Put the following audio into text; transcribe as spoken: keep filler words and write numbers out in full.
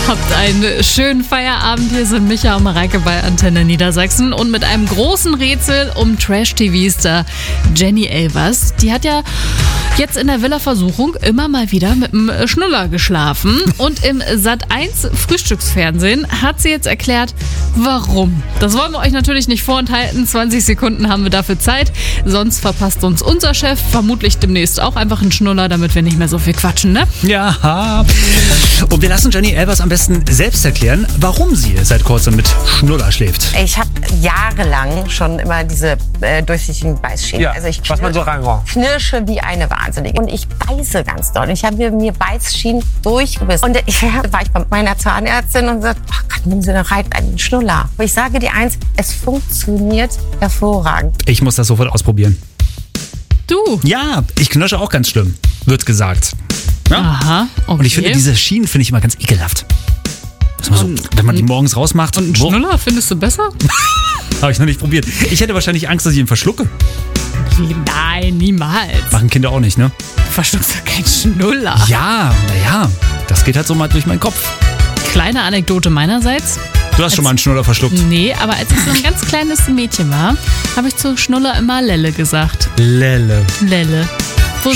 Habt einen schönen Feierabend. Hier sind Micha und Mareike bei Antenne Niedersachsen. Und mit einem großen Rätsel um Trash-T V-Star Jenny Elvers. Die hat ja jetzt in der Villa-Versuchung immer mal wieder mit einem Schnuller geschlafen. Und im Sat eins Frühstücksfernsehen hat sie jetzt erklärt, warum. Das wollen wir euch natürlich nicht vorenthalten. zwanzig Sekunden haben wir dafür Zeit. Sonst verpasst uns unser Chef vermutlich demnächst auch einfach einen Schnuller, damit wir nicht mehr so viel quatschen, ne? Ja. Und wir lassen Jenny Elvers am besten selbst erklären, warum sie seit kurzem mit Schnuller schläft. Ich habe jahrelang schon immer diese äh, durchsichtigen Beißschienen. Ja, also ich was man so reinraucht. knirsche wie eine Wahnsinnige. Und ich beiße ganz doll. Ich habe mir Beißschienen durchgebissen. Und ich war ich bei meiner Zahnärztin und sagte, ach Gott, nimm Sie doch rein einen Schnuller. Aber ich sage dir eins, es funktioniert hervorragend. Ich muss das sofort ausprobieren. Du? Ja, ich knirsche auch ganz schlimm, wird gesagt. Ja? Aha, okay. Und ich finde, diese Schienen finde ich immer ganz ekelhaft. Dass man so, wenn man die morgens rausmacht. Und einen wo- Schnuller findest du besser? Habe ich noch nicht probiert. Ich hätte wahrscheinlich Angst, dass ich ihn verschlucke. Nein, niemals. Machen Kinder auch nicht, ne? Du verschluckst doch keinen Schnuller. Ja, naja, das geht halt so mal durch meinen Kopf. Kleine Anekdote meinerseits. Du hast schon mal einen Schnuller verschluckt. Nee, aber als ich so ein ganz kleines Mädchen war, habe ich zu Schnuller immer Lelle gesagt. Lelle. Lelle.